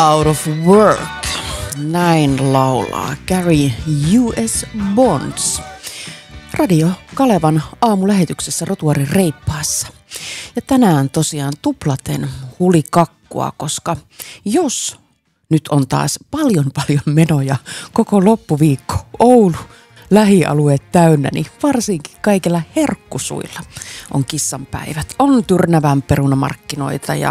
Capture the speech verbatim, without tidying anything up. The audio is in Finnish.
Out of Work. Näin laulaa Gary U S Bonds. Radio Kalevan aamulähetyksessä Rotuarin reippaassa. Ja tänään tosiaan tuplaten hulikakkua, koska jos nyt on taas paljon paljon menoja koko loppuviikko Oulu lähialueet täynnä, niin varsinkin kaikilla herkkusuilla on kissanpäivät. On Tyrnävän perunamarkkinoita ja